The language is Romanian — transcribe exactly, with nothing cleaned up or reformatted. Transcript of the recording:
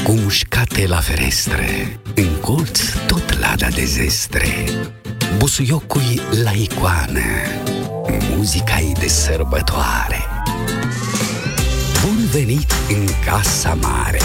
cu mușcate la ferestre, în colț tot lada de zestre, busuiocui la icoană, muzica-i de sărbătoare. Bun venit în Casa Mare!